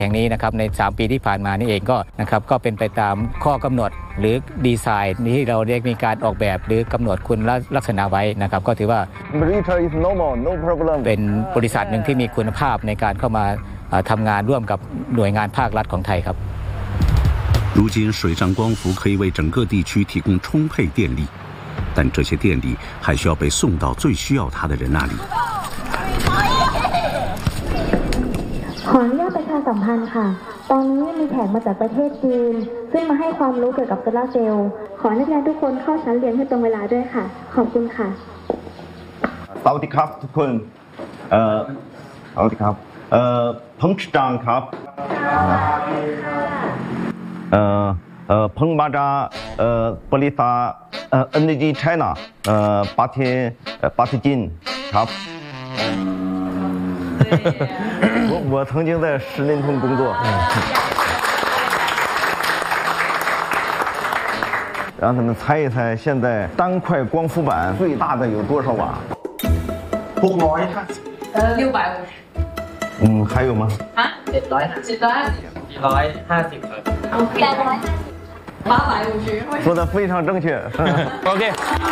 แห่งนี้นะครับใน3ปีที่ผ่านมานี่เองก็นะครับก็เป็นไปตามข้อกำหนดหรือดีไซน์ที่เราได้มีการออกแบบหรือกำหนดคุณลักษณะไว้นะครับก็ถือว่าเป็นบริษัทหนึ่งที่มีคุณภาพในการเข้ามาทำงานร่วมกับหน่วยงานภาครัฐของไทยครับ如今水上光伏可以为整个地区提供充沛电力，但这些电力还需要被送到最需要它的人那里。 ขออนุญาตประชาสัมพันธ์ค่ะตอนนี้มีแขกมาจากประเทศจีนซึ่งมาให้ความรู้เกี่ยวกับโซลาร์เซลล์ขอนักเรียนทุกคนเข้าชั้นเรียนให้ตรงเวลาด้วยค่ะขอบคุณค่ะสวัสดีครับทุกคนสวัสดีครับผมชื่อจังครับผมมาจากบริษัทEnergy China ประเทศจีนครับ我曾经在十年通工作让他们猜一猜现在单块光伏板最大的有多少瓦650还有吗750说得非常正确 OK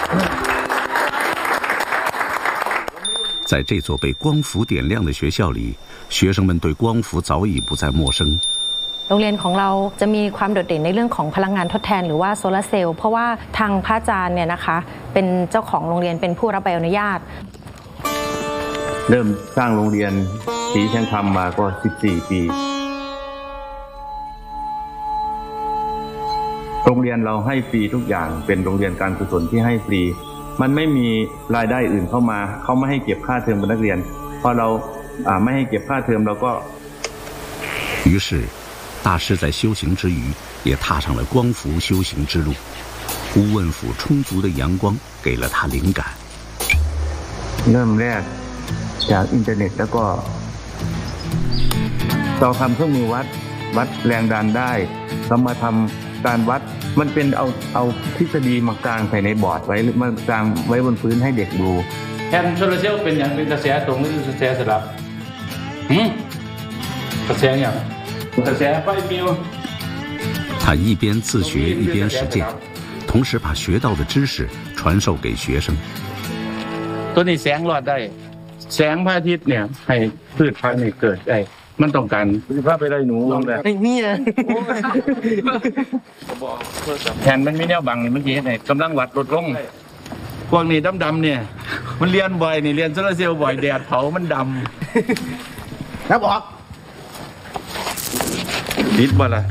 在这座被光伏点亮的学校里，学生们对光伏早已不再陌生。 โรงเรียนของเราจะมีความโดดเด่นในเรื่องของพลังงานทดแทนหรือว่าโซลาร์เซลล์เพราะว่าทางพระอาจารย์เนี่ยนะคะเป็นเจ้าของโรงเรียนเป็นผู้รับใบอนุญาตเริ่มสร้างโรงเรียนศรีชังคำมาก็14ปีโรงเรียนเราให้ฟรีทุกอย่างเป็นโรงเรียนการกุศลที่ให้ฟรีมันไม่มีรายได้อื่นเข้ามาเขาไม่ให้เก็บค่าเทอมกับนักเรียนพอเราไม่ให้เก็บค่าเทอมเราก็于是大师在修行之余也踏上了光伏修行之路乌汶府充足的阳光给了他灵感เริ่มแรกจากอินเทอร์เน็ตแล้วก็เราทำเครื่องมือวัดแรงดันได้เรามาทำการวัดมันเป็นเอาทฤษฎีมากางใส่ในบอร์ดไว้มากางไว้บนพื้นให้เด็กดูแทนโซลาร์เซลล์เป็นอย่างเป็นกระแสตรงหรือกระแสสลับกระแสอย่างกระแสไฟมิว他一边自学一边实践同时把学到的知识传授给学生ตัวนี้แสงรอดได้แสงพระอาทิตย์เนี่ยให้พืชพันธุ์เกิดได้มันต้องการพาไปได้หนูแบบนี่แทนมันมีแนวบังเมื่อกี้เนี่ยกำลังวัดลดลงพวกนี้ดำๆเนี่ยมันเรียนบ่อยนี่เรียนโซลาร์เซลล์บ่อยแดดเผามันดำแล้วบอกติดบ่ล่ะ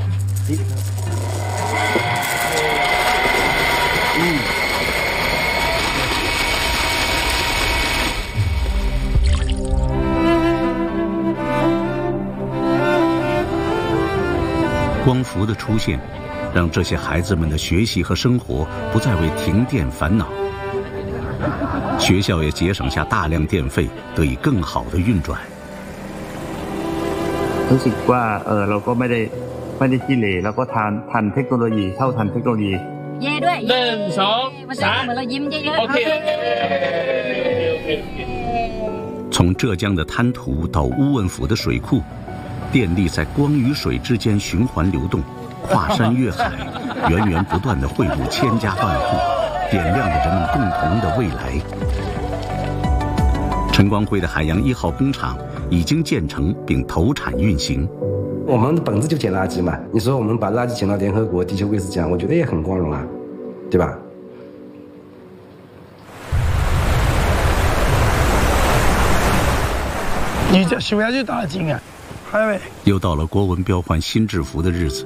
光伏的出现让这些孩子们的学习和生活不再为停电烦恼学校也节省下大量电费得以更好的运转รู้สึกว่าเราก็ไม่ได้ขี้เหร่แล้วก็ทันเทคโนโลยีเท่าทันเทคโนโลยีเย่ด้วย 1 2 3 เหมือนเรายิ้มเยอะๆ OK 从浙江的滩涂到乌汶府的水库电力在光与水之间循环流动跨山越海源源不断地汇入千家万户点亮了人们共同的未来陈光辉的海洋1号工厂已经建成并投产运行我们的本质就捡垃圾嘛你说我们把垃圾捡到联合国地球卫士奖我觉得也很光荣啊对吧你这修下去多少斤啊又到了郭文彪换新制服的日子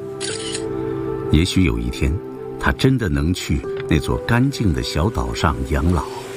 也许有一天他真的能去那座干净的小岛上养老